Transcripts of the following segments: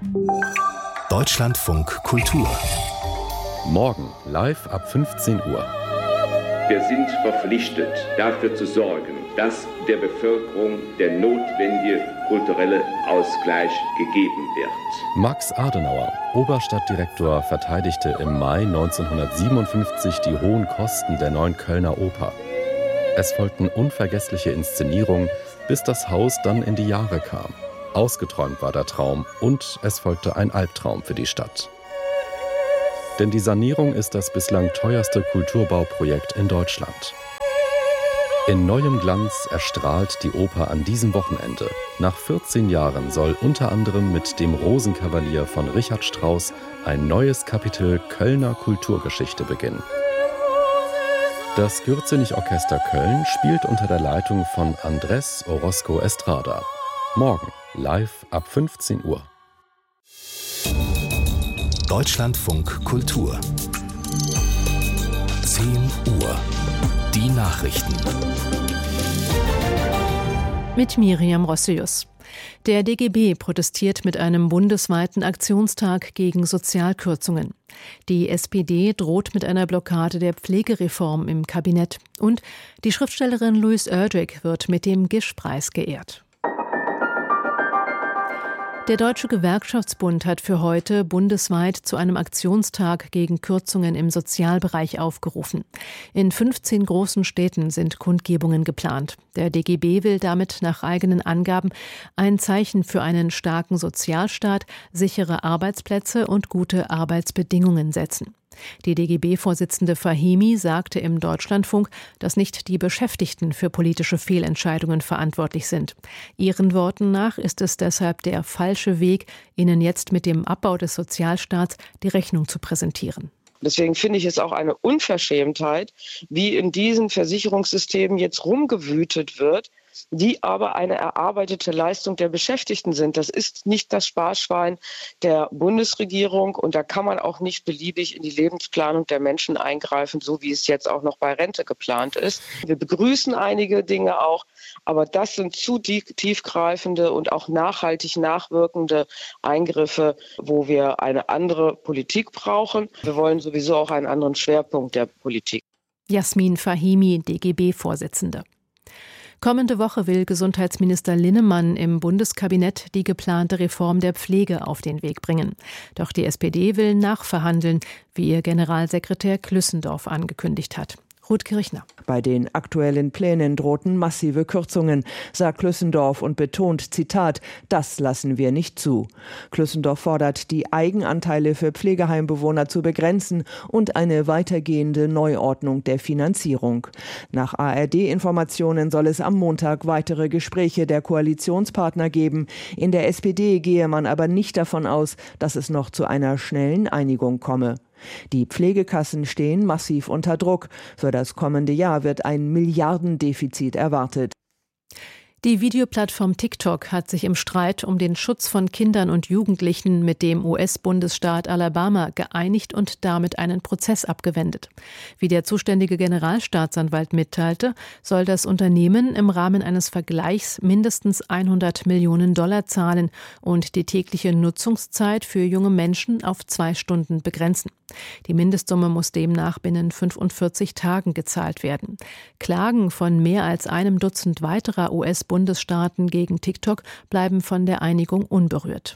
Deutschlandfunk Kultur. Morgen live ab 15 Uhr. Wir sind verpflichtet, dafür zu sorgen, dass der Bevölkerung der notwendige kulturelle Ausgleich gegeben wird. Max Adenauer, Oberstadtdirektor, verteidigte im Mai 1957 die hohen Kosten der neuen Kölner Oper. Es folgten unvergessliche Inszenierungen, bis das Haus dann in die Jahre kam. Ausgeträumt war der Traum und es folgte ein Albtraum für die Stadt. Denn die Sanierung ist das bislang teuerste Kulturbauprojekt in Deutschland. In neuem Glanz erstrahlt die Oper an diesem Wochenende. Nach 14 Jahren soll unter anderem mit dem Rosenkavalier von Richard Strauss ein neues Kapitel Kölner Kulturgeschichte beginnen. Das Gürzenich-Orchester Köln spielt unter der Leitung von Andrés Orozco Estrada. Morgen live ab 15 Uhr. Deutschlandfunk Kultur. 10 Uhr. Die Nachrichten. Mit Miriam Rossius. Der DGB protestiert mit einem bundesweiten Aktionstag gegen Sozialkürzungen. Die SPD droht mit einer Blockade der Pflegereform im Kabinett. Und die Schriftstellerin Louise Erdrich wird mit dem Gisch-Preis geehrt. Der Deutsche Gewerkschaftsbund hat für heute bundesweit zu einem Aktionstag gegen Kürzungen im Sozialbereich aufgerufen. In 15 großen Städten sind Kundgebungen geplant. Der DGB will damit nach eigenen Angaben ein Zeichen für einen starken Sozialstaat, sichere Arbeitsplätze und gute Arbeitsbedingungen setzen. Die DGB-Vorsitzende Fahimi sagte im Deutschlandfunk, dass nicht die Beschäftigten für politische Fehlentscheidungen verantwortlich sind. Ihren Worten nach ist es deshalb der falsche Weg, ihnen jetzt mit dem Abbau des Sozialstaats die Rechnung zu präsentieren. Deswegen finde ich es auch eine Unverschämtheit, wie in diesen Versicherungssystemen jetzt rumgewütet wird, die aber eine erarbeitete Leistung der Beschäftigten sind. Das ist nicht das Sparschwein der Bundesregierung und da kann man auch nicht beliebig in die Lebensplanung der Menschen eingreifen, so wie es jetzt auch noch bei Rente geplant ist. Wir begrüßen einige Dinge auch, aber das sind zu tiefgreifende und auch nachhaltig nachwirkende Eingriffe, wo wir eine andere Politik brauchen. Wir wollen sowieso auch einen anderen Schwerpunkt der Politik. Jasmin Fahimi, DGB-Vorsitzende. Kommende Woche will Gesundheitsminister Linnemann im Bundeskabinett die geplante Reform der Pflege auf den Weg bringen. Doch die SPD will nachverhandeln, wie ihr Generalsekretär Klüssendorf angekündigt hat. Ruth Kirchner. Bei den aktuellen Plänen drohten massive Kürzungen, sagt Klüssendorf und betont, Zitat, das lassen wir nicht zu. Klüssendorf fordert, die Eigenanteile für Pflegeheimbewohner zu begrenzen und eine weitergehende Neuordnung der Finanzierung. Nach ARD-Informationen soll es am Montag weitere Gespräche der Koalitionspartner geben. In der SPD gehe man aber nicht davon aus, dass es noch zu einer schnellen Einigung komme. Die Pflegekassen stehen massiv unter Druck. Für das kommende Jahr wird ein Milliardendefizit erwartet. Die Videoplattform TikTok hat sich im Streit um den Schutz von Kindern und Jugendlichen mit dem US-Bundesstaat Alabama geeinigt und damit einen Prozess abgewendet. Wie der zuständige Generalstaatsanwalt mitteilte, soll das Unternehmen im Rahmen eines Vergleichs mindestens $100 Millionen zahlen und die tägliche Nutzungszeit für junge Menschen auf 2 Stunden begrenzen. Die Mindestsumme muss demnach binnen 45 Tagen gezahlt werden. Klagen von mehr als einem Dutzend weiterer US-Bundesstaaten gegen TikTok bleiben von der Einigung unberührt.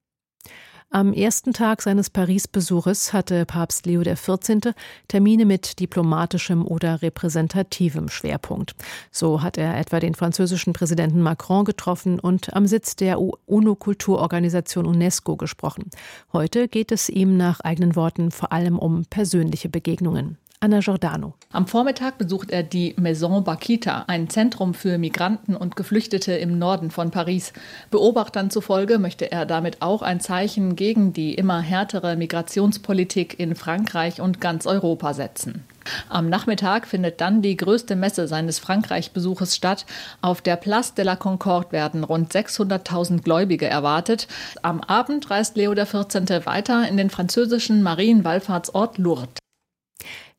Am ersten Tag seines Paris-Besuches hatte Papst Leo XIV. Termine mit diplomatischem oder repräsentativem Schwerpunkt. So hat er etwa den französischen Präsidenten Macron getroffen und am Sitz der UNO-Kulturorganisation UNESCO gesprochen. Heute geht es ihm nach eigenen Worten vor allem um persönliche Begegnungen. Anna Giordano. Am Vormittag besucht er die Maison Bakita, ein Zentrum für Migranten und Geflüchtete im Norden von Paris. Beobachtern zufolge möchte er damit auch ein Zeichen gegen die immer härtere Migrationspolitik in Frankreich und ganz Europa setzen. Am Nachmittag findet dann die größte Messe seines Frankreich-Besuches statt. Auf der Place de la Concorde werden rund 600.000 Gläubige erwartet. Am Abend reist Leo XIV. Weiter in den französischen Marienwallfahrtsort Lourdes.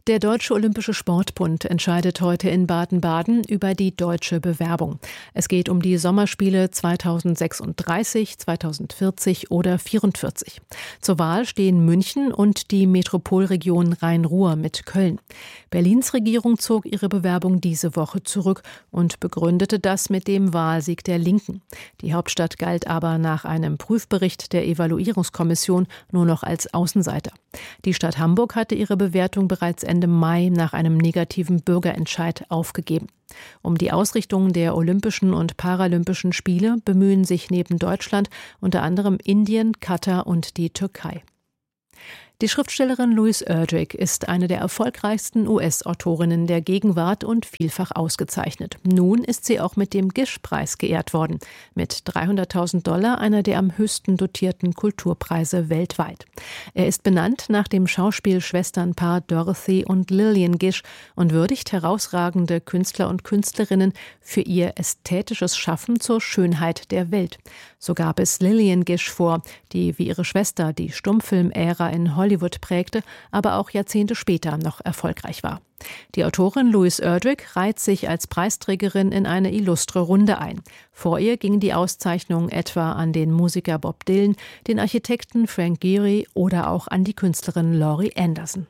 Der Deutsche Olympische Sportbund entscheidet heute in Baden-Baden über die deutsche Bewerbung. Es geht um die Sommerspiele 2036, 2040 oder 2044. Zur Wahl stehen München und die Metropolregion Rhein-Ruhr mit Köln. Berlins Regierung zog ihre Bewerbung diese Woche zurück und begründete das mit dem Wahlsieg der Linken. Die Hauptstadt galt aber nach einem Prüfbericht der Evaluierungskommission nur noch als Außenseiter. Die Stadt Hamburg hatte ihre Bewertung bereits Ende Mai nach einem negativen Bürgerentscheid aufgegeben. Um die Ausrichtung der Olympischen und Paralympischen Spiele bemühen sich neben Deutschland unter anderem Indien, Katar und die Türkei. Die Schriftstellerin Louise Erdrich ist eine der erfolgreichsten US-Autorinnen der Gegenwart und vielfach ausgezeichnet. Nun ist sie auch mit dem Gish-Preis geehrt worden, mit $300.000, einer der am höchsten dotierten Kulturpreise weltweit. Er ist benannt nach dem Schauspielschwesternpaar Dorothy und Lillian Gish und würdigt herausragende Künstler und Künstlerinnen für ihr ästhetisches Schaffen zur Schönheit der Welt. So gab es Lillian Gish vor, die wie ihre Schwester die Stummfilmära in Hollywood prägte, aber auch Jahrzehnte später noch erfolgreich war. Die Autorin Louise Erdrich reiht sich als Preisträgerin in eine illustre Runde ein. Vor ihr ging die Auszeichnung etwa an den Musiker Bob Dylan, den Architekten Frank Gehry oder auch an die Künstlerin Laurie Anderson.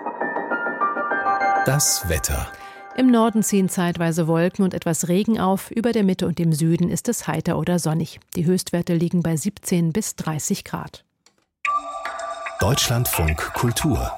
Das Wetter. Im Norden ziehen zeitweise Wolken und etwas Regen auf. Über der Mitte und im Süden ist es heiter oder sonnig. Die Höchstwerte liegen bei 17 bis 30 Grad. Deutschlandfunk Kultur.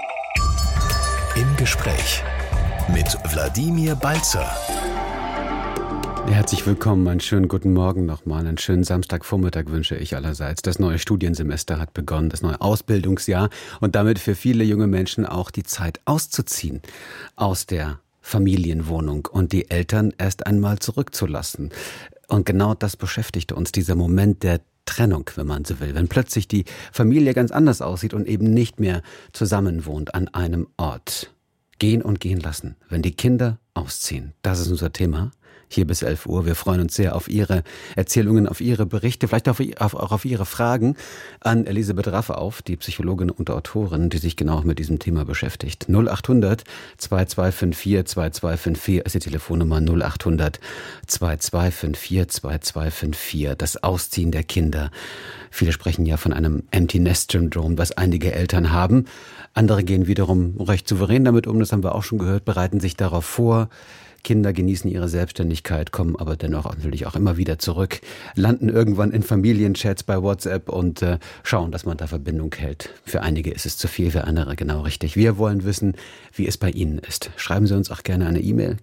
Im Gespräch mit Wladimir Balzer. Herzlich willkommen, einen schönen guten Morgen nochmal, einen schönen Samstagvormittag wünsche ich allerseits. Das neue Studiensemester hat begonnen, das neue Ausbildungsjahr und damit für viele junge Menschen auch die Zeit auszuziehen aus der Familienwohnung und die Eltern erst einmal zurückzulassen. Und genau das beschäftigte uns, dieser Moment der Trennung, wenn man so will. Wenn plötzlich die Familie ganz anders aussieht und eben nicht mehr zusammen wohnt an einem Ort. Gehen und gehen lassen, wenn die Kinder ausziehen. Das ist unser Thema. Hier bis 11 Uhr. Wir freuen uns sehr auf Ihre Erzählungen, auf Ihre Berichte, vielleicht auch auf Ihre Fragen an Elisabeth Raffauf, die Psychologin und Autorin, die sich genau mit diesem Thema beschäftigt. 0800 2254 2254 ist die Telefonnummer 0800 2254 2254. Das Ausziehen der Kinder. Viele sprechen ja von einem Empty Nest Syndrom, was einige Eltern haben. Andere gehen wiederum recht souverän damit um, das haben wir auch schon gehört, bereiten sich darauf vor. Kinder genießen ihre Selbstständigkeit, kommen aber dennoch natürlich auch immer wieder zurück, landen irgendwann in Familienchats bei WhatsApp und schauen, dass man da Verbindung hält. Für einige ist es zu viel, für andere genau richtig. Wir wollen wissen, wie es bei Ihnen ist. Schreiben Sie uns auch gerne eine E-Mail,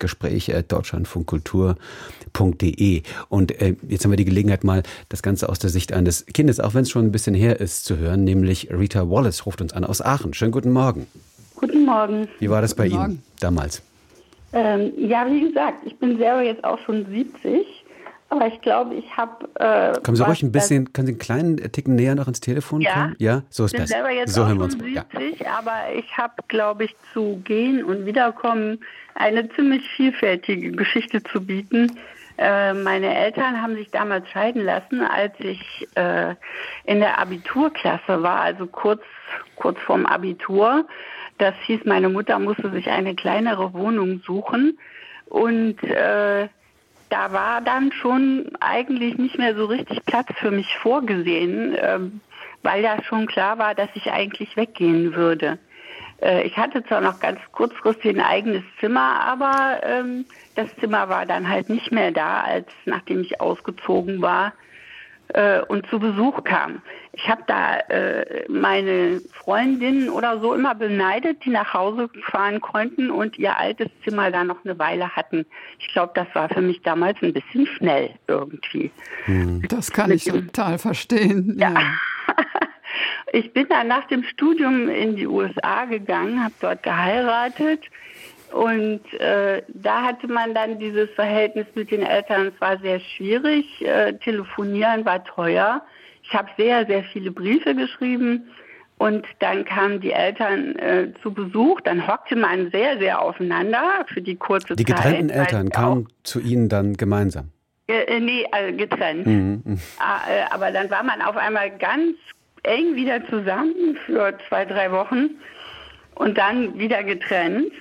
gespräch@deutschlandfunkkultur.de. Und jetzt haben wir die Gelegenheit, mal das Ganze aus der Sicht eines Kindes, auch wenn es schon ein bisschen her ist, zu hören, nämlich Rita Wallace ruft uns an aus Aachen. Schönen guten Morgen. Guten Morgen. Wie war das bei Ihnen damals? Ja, wie gesagt, ich bin selber jetzt auch schon 70, aber ich glaube, ich habe... Kommen Sie ruhig ein bisschen, können Sie einen kleinen Ticken näher noch ins Telefon kommen? Ja, so ist besser. Ich bin selber jetzt so auch hören wir schon uns 70, ja. Aber ich habe, glaube ich, zu Gehen und Wiederkommen eine ziemlich vielfältige Geschichte zu bieten. Meine Eltern haben sich damals scheiden lassen, als ich in der Abiturklasse war, also kurz vorm Abitur. Das hieß, meine Mutter musste sich eine kleinere Wohnung suchen und da war dann schon eigentlich nicht mehr so richtig Platz für mich vorgesehen, weil ja schon klar war, dass ich eigentlich weggehen würde. Ich hatte zwar noch ganz kurzfristig ein eigenes Zimmer, aber das Zimmer war dann halt nicht mehr da, nachdem ich ausgezogen war und zu Besuch kam. Ich habe da meine Freundinnen oder so immer beneidet, die nach Hause fahren konnten und ihr altes Zimmer da noch eine Weile hatten. Ich glaube, das war für mich damals ein bisschen schnell irgendwie. Das kann ich total verstehen. Ja. Ich bin dann nach dem Studium in die USA gegangen, habe dort geheiratet. Und da hatte man dann dieses Verhältnis mit den Eltern, es war sehr schwierig, telefonieren war teuer. Ich habe sehr, sehr viele Briefe geschrieben und dann kamen die Eltern zu Besuch, dann hockte man sehr, sehr aufeinander für die kurze Zeit. Die getrennten Eltern kamen zu Ihnen dann gemeinsam? Nee, getrennt. Aber dann war man auf einmal ganz eng wieder zusammen für 2-3 Wochen. und dann wieder getrennt.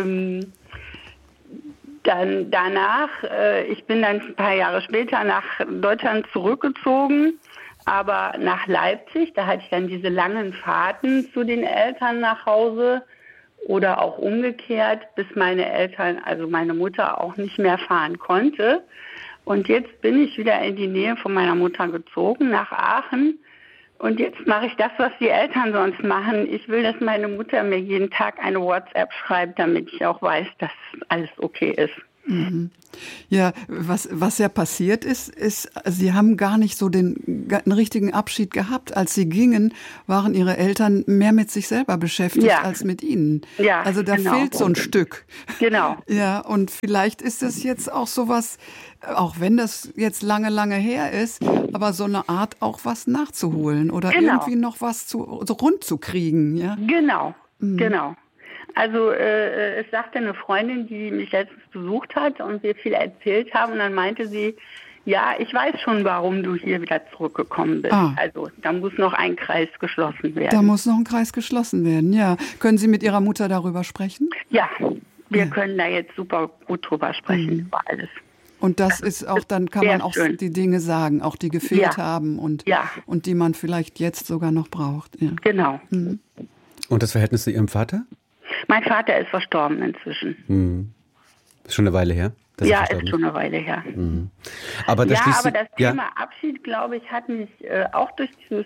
Dann danach, ich bin dann ein paar Jahre später nach Deutschland zurückgezogen, aber nach Leipzig. Da hatte ich dann diese langen Fahrten zu den Eltern nach Hause oder auch umgekehrt, bis meine Eltern, also meine Mutter auch nicht mehr fahren konnte. Und jetzt bin ich wieder in die Nähe von meiner Mutter gezogen, nach Aachen. Und jetzt mache ich das, was die Eltern sonst machen. Ich will, dass meine Mutter mir jeden Tag eine WhatsApp schreibt, damit ich auch weiß, dass alles okay ist. Mhm. Ja, was ja passiert ist, Sie haben gar nicht so einen richtigen Abschied gehabt. Als Sie gingen, waren Ihre Eltern mehr mit sich selber beschäftigt als mit Ihnen. Ja, also da fehlt so ein Stück. Genau. Ja, und vielleicht ist es jetzt auch sowas, auch wenn das jetzt lange, lange her ist, aber so eine Art auch was nachzuholen oder irgendwie noch was so rund zu kriegen. Ja? Genau, genau. Also es sagte eine Freundin, die mich letztens besucht hat und wir viel erzählt haben. Und dann meinte sie, ja, ich weiß schon, warum du hier wieder zurückgekommen bist. Also da muss noch ein Kreis geschlossen werden. Da muss noch ein Kreis geschlossen werden, ja. Können Sie mit Ihrer Mutter darüber sprechen? Ja, wir können da jetzt super gut drüber sprechen, über alles. Und das ist auch, dann kann man auch die Dinge sagen, auch die gefehlt haben und die man vielleicht jetzt sogar noch braucht. Ja. Genau. Und das Verhältnis zu Ihrem Vater? Mein Vater ist verstorben inzwischen. Ist schon eine Weile her? Ja, ist schon eine Weile her. Aber das Thema Abschied, glaube ich, hat mich auch durch dieses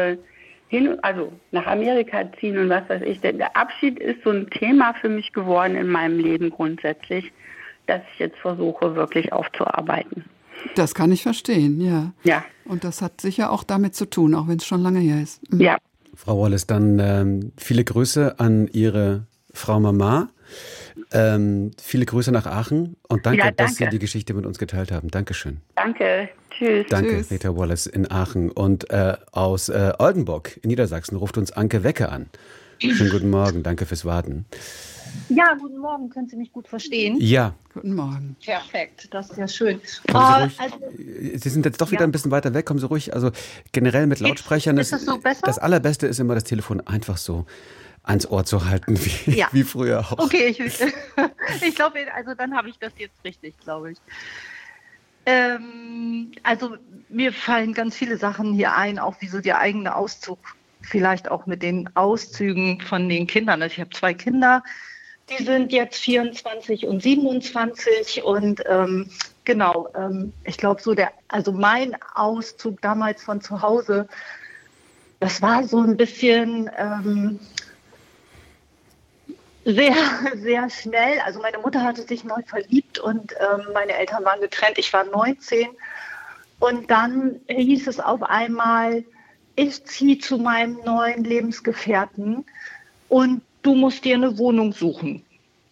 also nach Amerika ziehen und was weiß ich. Der Abschied ist so ein Thema für mich geworden in meinem Leben grundsätzlich, dass ich jetzt versuche, wirklich aufzuarbeiten. Das kann ich verstehen, ja. Ja. Und das hat sicher auch damit zu tun, auch wenn es schon lange her ist. Ja. Frau Wallace, dann viele Grüße an Ihre Frau Mama. Viele Grüße nach Aachen und danke, dass Sie die Geschichte mit uns geteilt haben. Dankeschön. Danke. Tschüss. Danke, Tschüss. Rita Wallace in Aachen. Und aus Oldenburg in Niedersachsen ruft uns Anke Wecke an. Schönen guten Morgen, danke fürs Warten. Ja, guten Morgen. Können Sie mich gut verstehen? Ja. Guten Morgen. Perfekt, das ist ja schön. Sie sind jetzt doch wieder ein bisschen weiter weg. Kommen Sie ruhig. Also generell mit Lautsprechern. Ist das so besser? Das Allerbeste ist immer, das Telefon einfach so ans Ohr zu halten, wie früher auch. Okay, ich glaube, also dann habe ich das jetzt richtig, glaube ich. Also mir fallen ganz viele Sachen hier ein, auch wie so der eigene Auszug, vielleicht auch mit den Auszügen von den Kindern. Also ich habe 2 Kinder, die sind jetzt 24 und 27 und ich glaube also mein Auszug damals von zu Hause, das war so ein bisschen sehr, sehr schnell. Also meine Mutter hatte sich neu verliebt und meine Eltern waren getrennt. Ich war 19 und dann hieß es auf einmal, ich ziehe zu meinem neuen Lebensgefährten und du musst dir eine Wohnung suchen.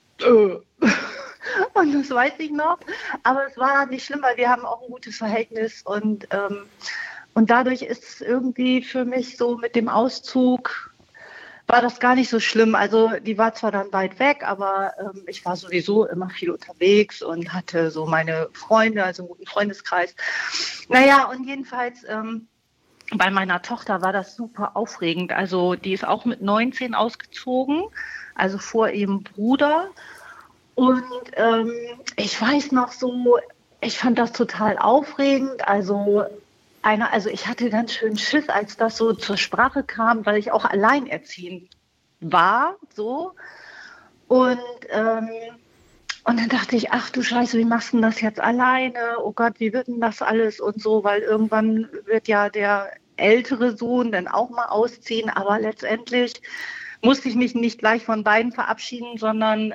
Und das weiß ich noch. Aber es war nicht schlimm, weil wir haben auch ein gutes Verhältnis und dadurch ist es irgendwie für mich so mit dem Auszug war das gar nicht so schlimm. Also die war zwar dann weit weg, aber ich war sowieso immer viel unterwegs und hatte so meine Freunde, also einen guten Freundeskreis. Naja, und jedenfalls bei meiner Tochter war das super aufregend. Also die ist auch mit 19 ausgezogen, also vor ihrem Bruder. Und ich weiß noch so, ich fand das total aufregend. Also ich hatte ganz schön Schiss, als das so zur Sprache kam, weil ich auch alleinerziehend war, so. Und dann dachte ich, ach du Scheiße, wie machst du denn das jetzt alleine? Oh Gott, wie wird denn das alles und so? Weil irgendwann wird ja der ältere Sohn dann auch mal ausziehen. Aber letztendlich musste ich mich nicht gleich von beiden verabschieden, sondern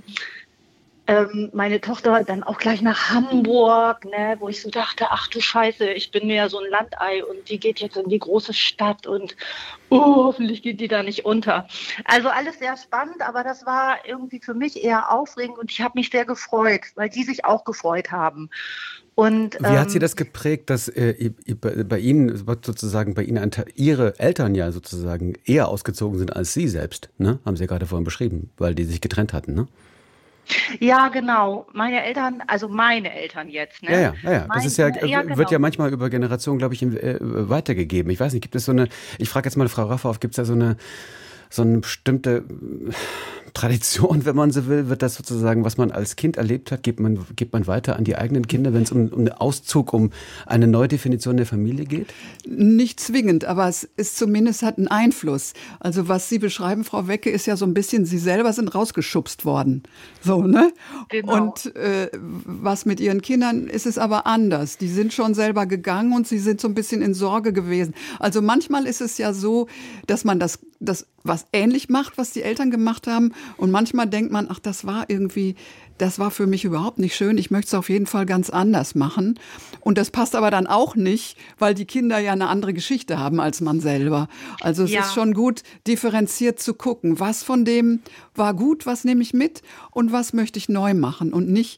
meine Tochter dann auch gleich nach Hamburg, ne, wo ich so dachte, ach du Scheiße, ich bin mir ja so ein Landei und die geht jetzt in die große Stadt und hoffentlich geht die da nicht unter. Also alles sehr spannend, aber das war irgendwie für mich eher aufregend und ich habe mich sehr gefreut, weil die sich auch gefreut haben. Und, wie hat Sie das geprägt, dass bei Ihnen sozusagen, Ihre Eltern ja sozusagen eher ausgezogen sind als Sie selbst, ne? Haben Sie ja gerade vorhin beschrieben, weil die sich getrennt hatten, ne? Ja, genau. Meine Eltern jetzt. Ne? Ja. Das ist wird ja manchmal über Generationen, glaube ich, weitergegeben. Ich weiß nicht, gibt es ich frage jetzt mal Frau Raffauf, gibt es da so eine so eine bestimmte Tradition, wenn man so will, wird das sozusagen, was man als Kind erlebt hat, gibt man weiter an die eigenen Kinder, wenn es um einen Auszug, um eine Neudefinition der Familie geht? Nicht zwingend, aber es ist zumindest hat einen Einfluss. Also was Sie beschreiben, Frau Wecke, ist ja so ein bisschen, Sie selber sind rausgeschubst worden. So, ne? Genau. Und was mit Ihren Kindern ist es aber anders. Die sind schon selber gegangen und sie sind so ein bisschen in Sorge gewesen. Also manchmal ist es ja so, dass man das was ähnlich macht, was die Eltern gemacht haben. Und manchmal denkt man, ach, das war für mich überhaupt nicht schön. Ich möchte es auf jeden Fall ganz anders machen. Und das passt aber dann auch nicht, weil die Kinder ja eine andere Geschichte haben als man selber. Also es ist schon gut, differenziert zu gucken, was von dem war gut, was nehme ich mit und was möchte ich neu machen. Und nicht